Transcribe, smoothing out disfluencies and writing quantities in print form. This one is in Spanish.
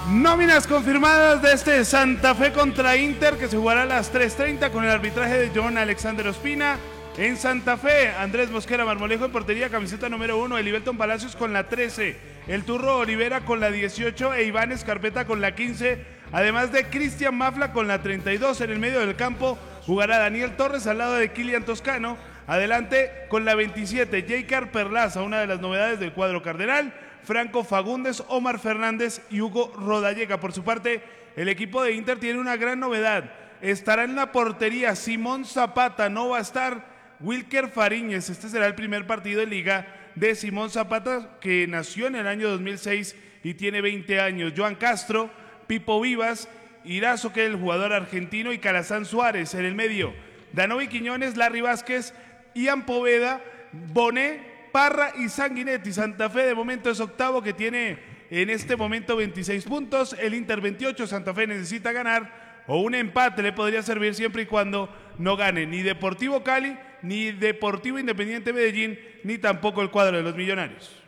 Nóminas confirmadas de este Santa Fe contra Inter, que se jugará a las 3:30 con el arbitraje de John Alexander Ospina. En Santa Fe, Andrés Mosquera Marmolejo en portería, camiseta número 1, Elivelton Palacios con la 13, el Turro Olivera con la 18 e Iván Escarpeta con la 15, además de Cristian Mafla con la 32. En el medio del campo jugará Daniel Torres al lado de Kilian Toscano, adelante con la 27, Jaycar Perlaza, una de las novedades del cuadro cardenal, Franco Fagundes, Omar Fernández y Hugo Rodallega. Por su parte, el equipo de Inter tiene una gran novedad, estará en la portería Simón Zapata, no va a estar Wilker Fariñez. Este será el primer partido de liga de Simón Zapata, que nació en el año 2006 y tiene 20 años. Joan Castro, Pipo Vivas, Irazo, que es el jugador argentino, y Calazán Suárez. En el medio, Danovi Quiñones, Larry Vázquez, Ian Poveda, Bonet, Parra y Sanguinetti. Santa Fe de momento es octavo, que tiene en este momento 26 puntos, el Inter 28, Santa Fe necesita ganar o un empate le podría servir siempre y cuando no gane ni Deportivo Cali, ni Deportivo Independiente Medellín, ni tampoco el cuadro de los Millonarios.